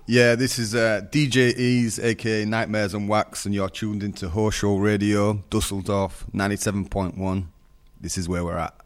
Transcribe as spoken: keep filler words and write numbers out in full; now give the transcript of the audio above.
Yeah, this is uh, D J Ease, aka Nightmares on Wax, and you're tuned into Horse Show Radio, Dusseldorf, ninety-seven point one. This is where we're at.